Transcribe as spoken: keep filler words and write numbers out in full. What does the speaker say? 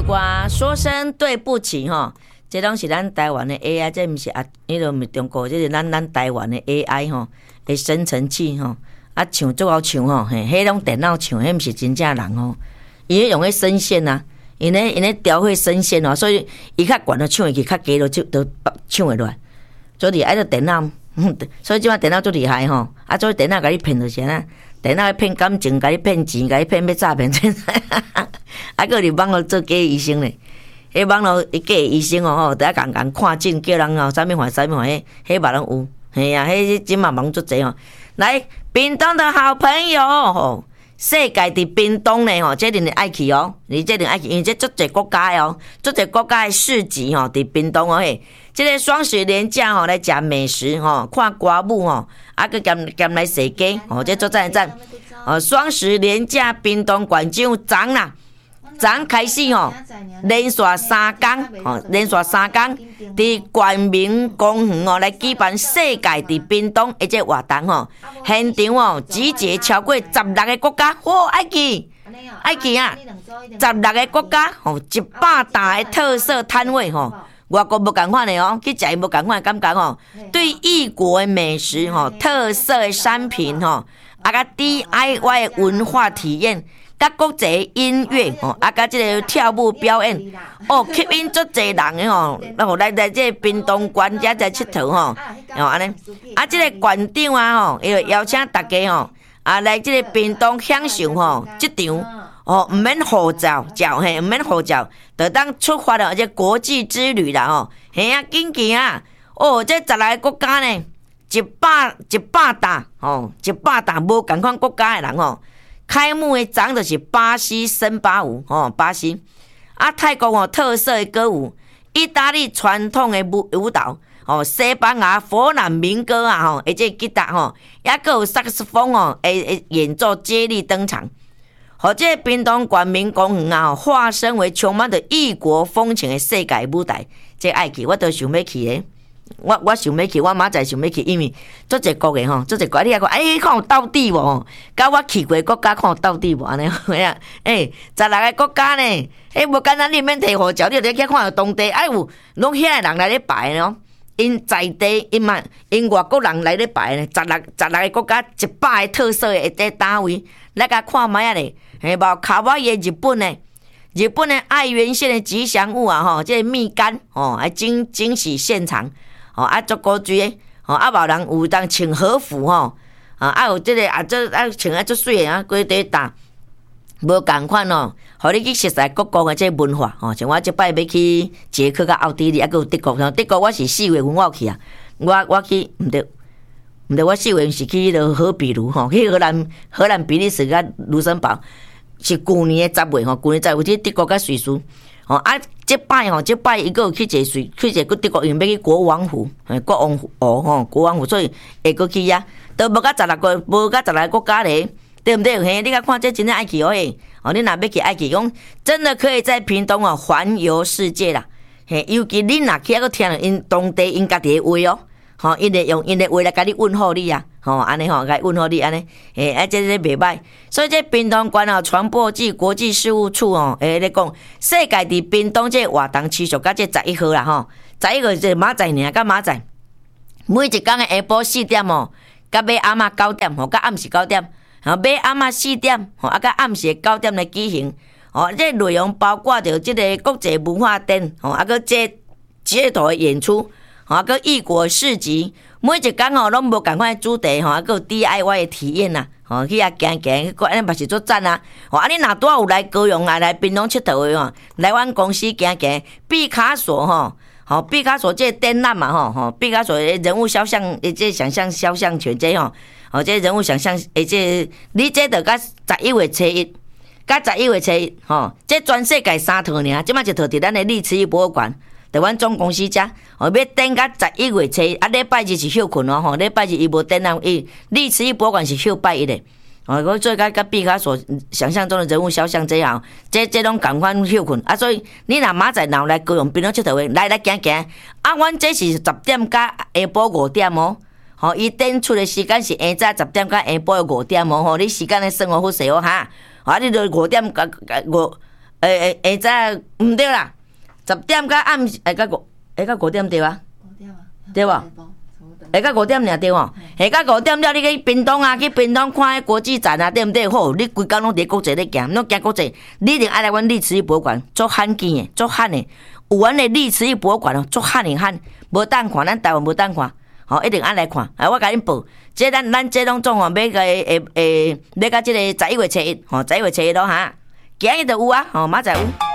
我说声对不起吼，这拢是咱台湾的 A I， 这毋是啊，迄个毋是中国，这是咱咱台湾的 A I 吼的生成器吼，啊唱最好唱吼，嘿，迄种电脑唱，迄毋是真正人吼，伊迄用迄声线啊，因咧因咧调迄声线哦，所以伊较悬就唱会去，较低就就就唱会落来，所以爱个电脑，嗯，所以即摆电脑最厉害吼，啊，所以电脑甲你骗就是安尼。电脑骗感情，甲你骗钱，甲你骗要诈骗，啊，个伫网络做假医生咧。迄网络假医生哦吼，得共共看诊，叫人哦，啥物患啥物患，迄迄嘛拢有，嘿啊，迄即嘛忙足济哦。来，屏东的好朋友吼，世界伫屏东咧吼，这定爱去哦，你这定爱去，因为这足济国家哦，足济国家的市集吼，伫屏东哦嘿。这个双十连假吼，来食美食吼，看歌舞吼，啊个兼兼来踅街吼，这做赞赞。哦，双十连假屏东县长昨啦，昨开始吼，连续三天吼，连续三天伫县民公园哦来举办世界伫屏东一个活动吼，现场哦集结超过十六个国家，哇，爱去爱去啊！十六个国家吼，一百大的特色摊位吼。外国无共款的哦，去食无共款的感觉吼。对异国的美食吼、特色的产品吼，啊甲 D I Y 的文化体验，甲国际音乐吼，啊甲即个跳舞表演，哦，吸引足侪人的吼，然后来来这屏东县遮在佚佗吼，哦安尼，啊即个县长啊吼，伊就邀请大家吼，啊来即个屏东享受吼，即场。哦，唔免护照，照嘿，唔免护照，就当出发了，这国际之旅啦吼，嘿啊，紧行啊！哦，这十来个国家呢，一百一百大，哦，一百大无共款国家的人吼，开幕的场就是巴西森巴舞，哦，巴西啊，泰国哦特色的歌舞，意大利传统的舞舞蹈，哦，西班牙佛朗明哥啊，吼，而且吉他吼，也个有萨克斯风哦，诶诶，演奏接力登场。和这屏东县民公园啊，化身为充满着异国风情的世界舞台，这爱去，我都想要去的。我我想要去，我明仔想要去，因为做一国的吼，做一国你啊讲，哎，看有到底无？甲我去过国家看有到底无？安尼啊？哎，十六个国家呢？哎，无简单，你免摕护照，你就去看当地，哎有拢遐个人来咧摆呢。因在地，因嘛，因外国人来咧摆呢，十六十六个国家一百个特色的一个单位，来甲看卖啊咧。嘿，包卡哇伊日本的，日本的爱媛县的吉祥物啊，吼，这个蜜柑哦，还惊惊喜现场哦，啊，足古锥的哦，啊，无人有当穿和服吼，啊，啊有这个啊，这啊穿啊足水的啊，规地打无共款哦，互你去熟悉各国的这文化哦，像我即摆要去捷克甲奥地利，啊，佮有德国，德国我是四月份我有去啊，我我去毋对。毋对，我四月份是去迄个荷比卢吼，去荷兰、荷兰、比利时甲卢森堡，是旧年的十月吼，旧年十月去德国甲瑞士，吼啊，即摆吼，即摆伊个有去一瑞，去一个德国，因要去国王府，国王府哦吼，国王府，所以会过去呀，都无甲十六个，无甲十六个国家咧，对毋对？嘿，你甲看这真正爱去哦嘿，哦，你若要去爱去，讲真的可以在屏东哦环游世界啦，嘿，尤其你若去还佫听了因当地因家己的话哦。吼，因会用因的话来甲你问候你啊，吼，安尼吼，甲问候你安尼，诶，啊，这这袂歹。所以这屏东县哦传播暨国际事务处哦，诶，咧讲世界伫屏东这活动持续到这十一号啦，吼，十一号是明仔尔，甲明仔，每一天的下晡四点哦，甲尾暗啊九点，吼，甲暗时九点，吼，尾暗啊四点，吼，啊，甲暗时九点来举行。哦，这内容包括着这个国际文化展，吼，啊，个这街头的演出。吼，啊，个异国市集，每一工吼拢无共款主题吼，啊，个 D I Y 的体验呐，吼，去遐行行，个安尼嘛是做赞啊。吼，啊，你若拄有来高雄啊，来屏东佚佗的吼，来阮公司行行，毕卡索吼，吼，毕卡索这展览嘛吼，吼，毕卡索的人物肖像，诶，这想象肖像权这吼，吼，这人物想象，诶，这你这着甲十一月初一，甲十一月初一，吼，这全世界三套尔，即摆一套伫咱的历史与博物馆。在阮总公司遮，哦，要等到十一月初一，啊，礼拜日是休困哦，吼，礼拜日伊无展览，伊历史博物馆是休拜一的，哦，我做甲甲毕卡索想象中的人物肖像这样，这这种共款休困，啊，所以你若明仔闹来高雄屏东佚佗的，来来行行，啊，阮这是十点甲下晡五点哦，吼，伊展出的时间是下早十点甲下晡五点哦，吼，你时间咧算好好势哦哈，啊，你著五点甲甲五。 诶诶，下早毋对啦，十点到暗时，下到五，下到五点对啊？对无？下到五点尔对哦，下到五点了，你去屏东啊，去屏东看迄国际展啊，对毋对？好，你规工拢伫国际咧行，拢行国际，你一定爱来阮历史博物馆，足罕见诶，足罕诶，有阮诶历史博物馆哦，足罕诶罕，无当看，咱台湾无当看，吼、哦，一定爱来看。啊，我甲恁报，即咱咱即拢总吼，买个诶诶，买到即个十一月初一，吼、哦，十一月初一咯哈，今日就有啊，吼、哦，明仔载有。